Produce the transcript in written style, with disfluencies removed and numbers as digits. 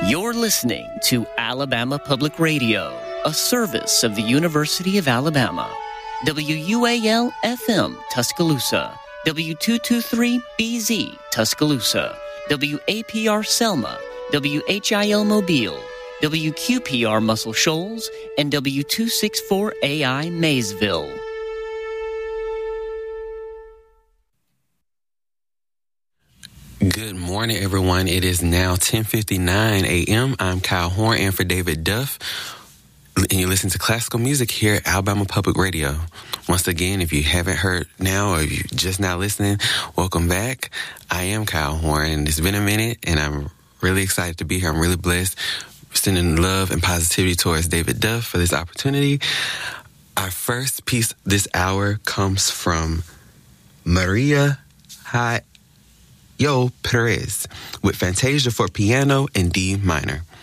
You're listening to Alabama Public Radio, a service of the University of Alabama. WUAL-FM Tuscaloosa, W223BZ Tuscaloosa, WAPR Selma, WHIL Mobile, WQPR Muscle Shoals, and W264AI Maysville. Good morning, everyone. It is now 10:59 a.m. I'm Kyle Horn, and for David Duff, and you listen to classical music here at Alabama Public Radio. Once again, if you haven't heard now or you're just now listening, welcome back. I am Kyle Horn. It's been a minute, and I'm really excited to be here. I'm really blessed, sending love and positivity towards David Duff for this opportunity. Our first piece this hour comes from Maria Yo Perez with Fantasia for piano in D minor.